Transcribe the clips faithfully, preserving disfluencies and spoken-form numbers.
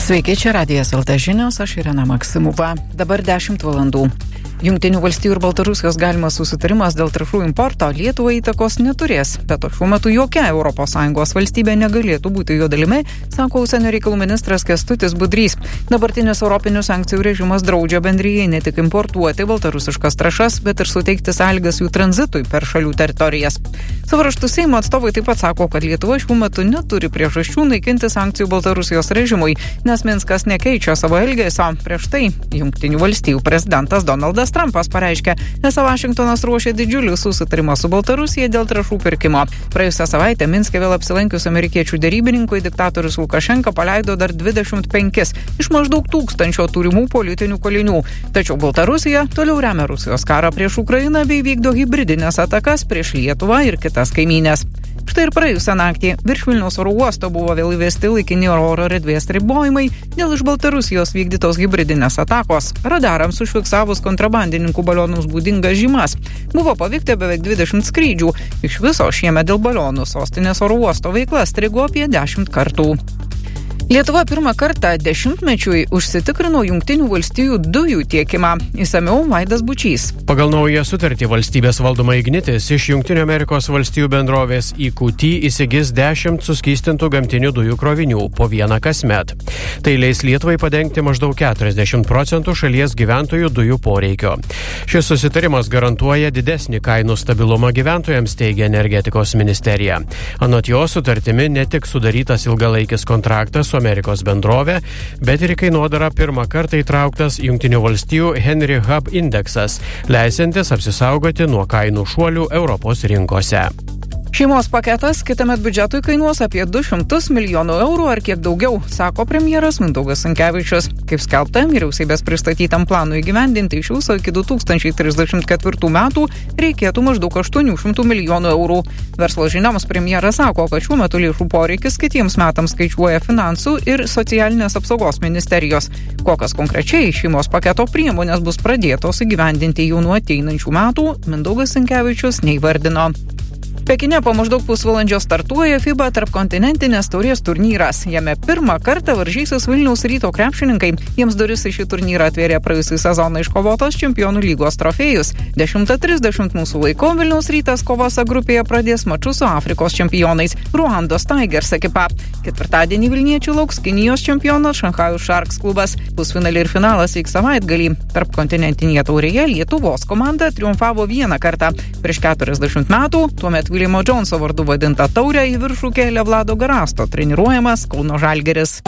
Sveiki, čia Radijas L T žinios, aš Irena Maksimova. Dabar dešimt valandų. Jungtinių valstijų ir Baltarusijos galimas susitarimas dėl trąšų importo Lietuvai įtakos neturės, bet to šiuo metu jokia Europos Sąjungos valstybė negalėtų būti jo dalimi, sako užsienio reikalų ministras Kęstutis Budrys. Dabartinis europinių sankcijų režimas draudžia bendrijai ne tik importuoti baltarusiškas trąšas, bet ir suteikti sąlygas jų tranzitui per šalių teritorijas. Savo raštu Seimo atstovai taip pat sako, kad Lietuva šiuo metu neturi priežasčių naikinti sankcijų Baltarusijos režimui, nes Minskas nekeičia savo elgesio. Prieš tai Jungtinių valstijų prezidentas Donaldas Trumpas pareiškė, esą Vašingtonas ruošia didžiulį susitarimą su Baltarusija dėl trąšų pirkimo. Praėjusią savaitę Minske vėl apsilankius amerikiečių derybininkui diktatorius Lukašenka paleido dar dvidešimt penkis iš maždaug tūkstančio turimų politinių kalinių. Tačiau Baltarusija toliau remia Rusijos karą prieš Ukrainą bei vykdo hibridinės atakas prieš Lietuvą ir kitas kaimynės. Štai ir praėjusią naktį virš Vilniaus oro uosto buvo vėl įvesti laikini oro erdvės ribojimai dėl iš Baltarusijos vykdytos hibridinės atakos. Radarams užfiksavus kontrabandininkų balionams būdingas žymas. Buvo paveikta beveik dvidešimt skrydžių. Iš viso šiemet dėl balionų sostinės oro uosto veikla strigo apie dešimt kartų. Lietuva pirmą kartą dešimtmečiui užsitikrino Jungtinių valstijų dujų tiekimą. Išsamiau Vaidas Bučys. Pagal naują sutartį valstybės valdoma Ignitis iš Jungtinių Amerikos valstijų bendrovės E Q T įsigis dešimt suskystintų gamtinių dujų krovinių po vieną kasmet. Tai leis Lietuvai padengti maždaug keturiasdešimt procentų šalies gyventojų dujų poreikio. Šis susitarimas garantuoja didesnį kainų stabilumą gyventojams, teigia energetikos ministerija. Anot jo sutartimi ne tik sudarytas ilgalaikis kontraktas su Amerikos bendrovė, bet ir į kainodarą pirmą kartą įtrauktas Jungtinių valstijų Henry Hub indeksas, leisantis apsisaugoti nuo kainų šuolių Europos rinkose. Šeimos paketas kitąmet biudžetui kainuos apie du šimtus milijonų eurų ar kiek daugiau, sako premjeras Mindaugas Sinkevičius. Kaip skelbta, vyriausybės pristatytam planui įgyvendinti iš viso iki du tūkstančiai trisdešimt ketvirtų metų reikėtų maždaug aštuonių šimtų milijonų eurų. Verslo žinioms premjeras sako, kad šiuo metu lėšų poreikis kitiems metams skaičiuoja finansų ir socialinės apsaugos ministerijos. Kokios konkrečiai šeimos paketo priemonės bus pradėtos įgyvendinti jau nuo ateinančių metų, Mindaugas Sinkevičius neįvardino. Pekine po maždaug pusvalandžio startuoja FIBA tarpkontinentinės taurės turnyras. Jame pirmą kartą varžysis Vilniaus Ryto krepšininkai. Jiems duris į šį turnyrą atvėrė praėjusį sezoną iškovotos čempionų lygos trofėjus. dešimtą trisdešimt mūsų laiku Vilniaus Rytas kovos A grupėje pradės mačus su Afrikos čempionais Ruandos Tigers ekipa. Ketvirtadienį Vilniečių lauks Kinijos čempionas Šanchajus Sharks klubas. Pusfinaliai ir finalas vyks savaitgalį. Tarpkontinentinėje taurėje Lietuvos komanda triumfavo vieną kartą. Prieš keturiasdešimt metų, tuomet Viljamo Džonso vardu vadinta taurė į viršų kėlė Vlado Garasto treniruojamas Kauno Žalgiris.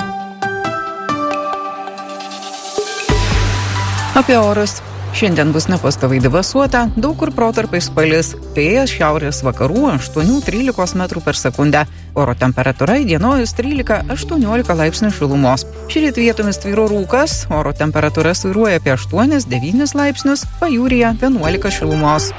Apie orus. Šiandien bus nepastoviai debesuota, daug kur protarpiais palis, vėjas šiaurės vakarų aštuoni trylika metrų per sekundę. Oro temperatūra įdienojus trylika aštuoniolika laipsnių šilumos. Šįryt vietomis tvyro rūkas, oro temperatūra svyruoja apie aštuoni devyni laipsnius, pajūryje vienuolika šilumos.